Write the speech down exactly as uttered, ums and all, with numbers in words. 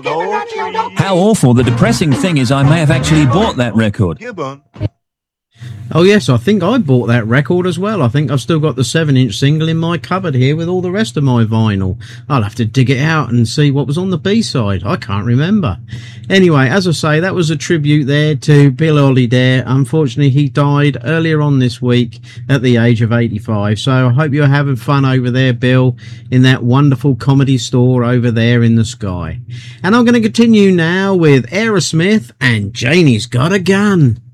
How awful. The depressing thing is I may have actually bought that record. Oh yes, I think I bought that record as well. I think I've still got the seven inch single in my cupboard here with all the rest of my vinyl. I'll have to dig it out and see what was on the B-side. I can't remember. Anyway, as I say, that was a tribute there to Bill Holiday. Unfortunately, he died earlier on this week at the age of eighty-five. So I hope you're having fun over there, Bill, in that wonderful comedy store over there in the sky. And I'm going to continue now with Aerosmith and Janie's Got a Gun.